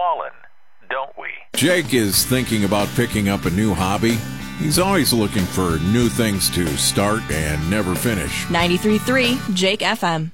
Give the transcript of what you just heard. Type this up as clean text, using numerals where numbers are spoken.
fallen, don't we? Jake is thinking about picking up a new hobby. He's always looking for new things to start and never finish. 93.3 Jake FM.